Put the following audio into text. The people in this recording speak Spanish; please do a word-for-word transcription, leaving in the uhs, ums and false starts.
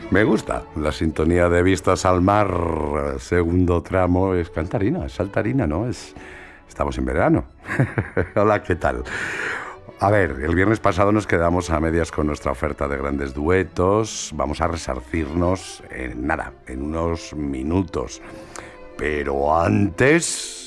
Me gusta la sintonía de Vistas al Mar. Segundo tramo es cantarina, es saltarina, ¿no? Es... Estamos en verano. Hola, ¿qué tal? A ver, el viernes pasado nos quedamos a medias con nuestra oferta de grandes duetos. Vamos a resarcirnos en nada, en unos minutos. Pero antes...